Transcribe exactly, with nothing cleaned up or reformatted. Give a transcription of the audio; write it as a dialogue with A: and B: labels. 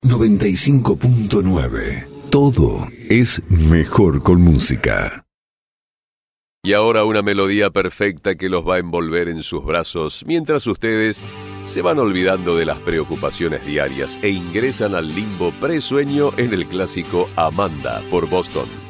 A: noventa y cinco punto nueve. Todo es mejor con música.
B: Y ahora una melodía perfecta que los va a envolver en sus brazos mientras ustedes se van olvidando de las preocupaciones diarias e ingresan al limbo presueño en el clásico Amanda por Boston.